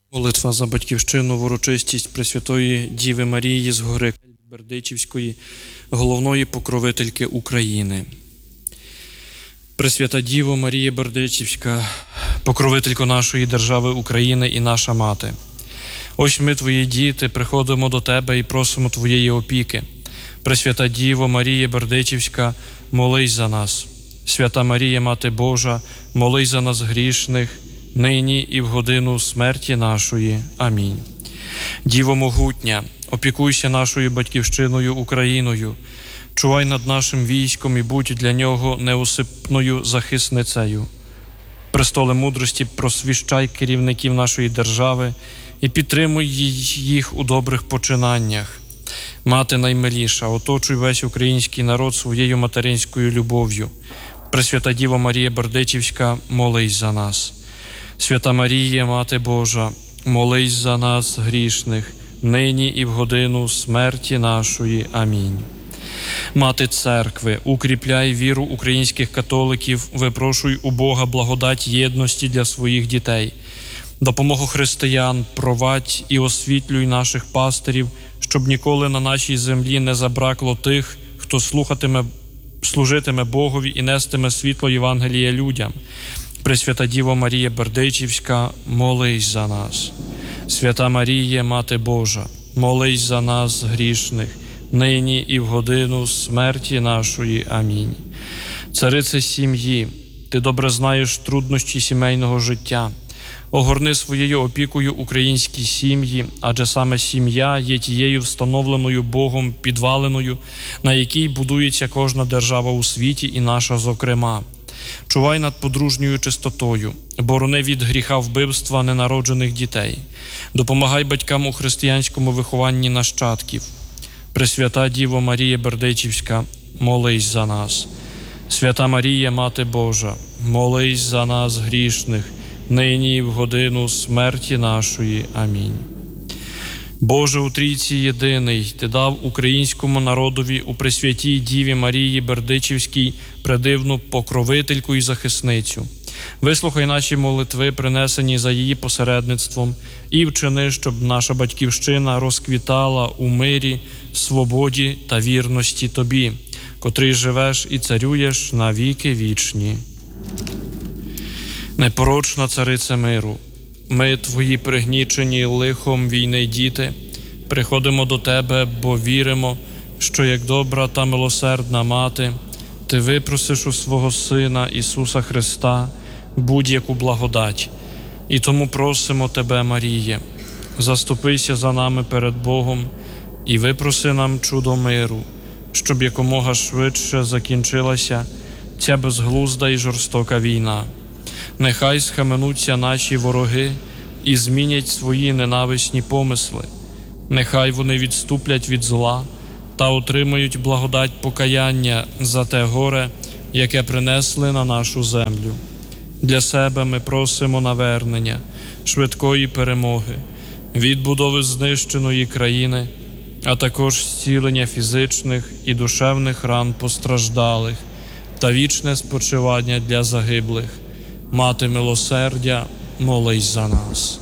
Молитва за батьківщину в урочистість Пресвятої Діви Марії з гори Бердичівської, головної покровительки України. Пресвята Діво Марія Бердичівська, покровителько нашої держави України і наша мати. Ось ми, твої діти, приходимо до тебе і просимо твоєї опіки. Пресвята Діво Марія Бердичівська, молись за нас. Свята Марія, Мати Божа, молись за нас грішних, нині і в годину смерті нашої. Амінь. Діво могутня, опікуйся нашою батьківщиною Україною, чувай над нашим військом і будь для нього неусипною захисницею. Престоле мудрості, просвіщай керівників нашої держави і підтримуй їх у добрих починаннях. Мати наймиліша, оточуй весь український народ своєю материнською любов'ю. Пресвята Діво Марія Бердичівська, молись за нас. Свята Марія, Мати Божа, молись за нас грішних, нині і в годину смерті нашої. Амінь. Мати Церкви, укріпляй віру українських католиків, випрошуй у Бога благодать єдності для своїх дітей. Допомогу християн, провадь і освітлюй наших пастирів, щоб ніколи на нашій землі не забракло тих, хто служитиме Богові і нестиме світло Євангелія людям. Пресвята Діво Марія Бердичівська, молись за нас. Свята Марія, Мати Божа, молись за нас грішних, нині і в годину смерті нашої. Амінь. Царице сім'ї, ти добре знаєш труднощі сімейного життя. Огорни своєю опікою українські сім'ї, адже саме сім'я є тією встановленою Богом підвалиною, на якій будується кожна держава у світі і наша зокрема. Чувай над подружньою чистотою, борони від гріха вбивства ненароджених дітей. Допомагай батькам у християнському вихованні нащадків. Пресвята Діво Марія Бердичівська, молись за нас. Свята Марія, Мати Божа, молись за нас грішних, нині і в годину смерті нашої. Амінь. Боже, у Трійці єдиний, Ти дав українському народові у Пресвятій Діві Марії Бердичівській предивну покровительку і захисницю. Вислухай наші молитви, принесені за її посередництвом, і вчини, щоб наша батьківщина розквітала у мирі, свободі та вірності Тобі, котрий живеш і царюєш на віки вічні. Непорочна Царице миру, ми, Твої пригнічені лихом війни діти, приходимо до Тебе, бо віримо, що як добра та милосердна Мати, Ти випросиш у свого Сина Ісуса Христа будь-яку благодать. І тому просимо Тебе, Маріє, заступися за нами перед Богом і випроси нам чудо миру, щоб якомога швидше закінчилася ця безглузда і жорстока війна. Нехай схаменуться наші вороги і змінять свої ненависні помисли. Нехай вони відступлять від зла та отримають благодать покаяння за те горе, яке принесли на нашу землю. Для себе ми просимо навернення, швидкої перемоги, відбудови знищеної країни, а також зцілення фізичних і душевних ран постраждалих та вічне спочивання для загиблих. Мати милосердя, молись за нас.